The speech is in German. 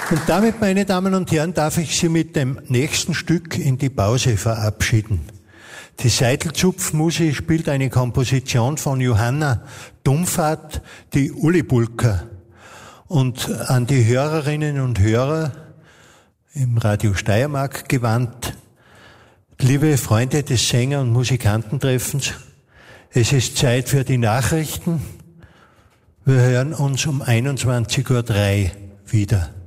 Und damit, meine Damen und Herren, darf ich Sie mit dem nächsten Stück in die Pause verabschieden. Die Seitelzupfmusik spielt eine Komposition von Johanna Dumfat, die Ullipulka. Und an die Hörerinnen und Hörer im Radio Steiermark gewandt, liebe Freunde des Sänger- und Musikantentreffens, es ist Zeit für die Nachrichten. Wir hören uns um 21:03 Uhr wieder.